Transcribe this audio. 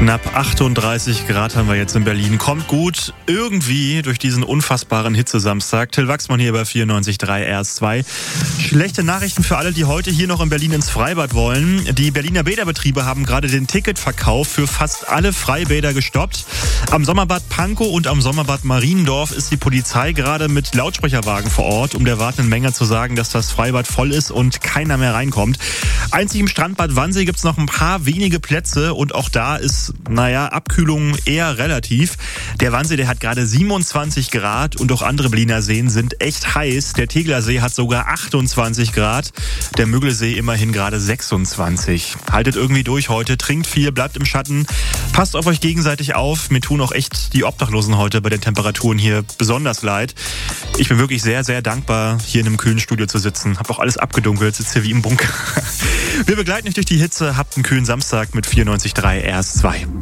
Knapp 38 Grad haben wir jetzt in Berlin. Kommt gut irgendwie durch diesen unfassbaren Hitzesamstag. Till Wachsmann hier bei 94.3 RS2. Schlechte Nachrichten für alle, die heute hier noch in Berlin ins Freibad wollen. Die Berliner Bäderbetriebe haben gerade den Ticketverkauf für fast alle Freibäder gestoppt. Am Sommerbad Pankow und am Sommerbad Mariendorf ist die Polizei gerade mit Lautsprecherwagen vor Ort, um der wartenden Menge zu sagen, dass das Freibad voll ist und keiner mehr reinkommt. Einzig im Strandbad Wannsee gibt's noch ein paar wenige Plätze und auch da ist Abkühlung eher relativ. Der Wannsee, der hat gerade 27 Grad und auch andere Berliner Seen sind echt heiß. Der Tegeler hat sogar 28 Grad. Der Müggelsee immerhin gerade 26. Haltet irgendwie durch heute, trinkt viel, bleibt im Schatten. Passt auf euch gegenseitig auf. Mir tun auch echt die Obdachlosen heute bei den Temperaturen hier besonders leid. Ich bin wirklich sehr, sehr dankbar, hier in einem kühlen Studio zu sitzen. Hab auch alles abgedunkelt, sitze hier wie im Bunker. Wir begleiten euch durch die Hitze. Habt einen kühlen Samstag mit 94.3 RS2.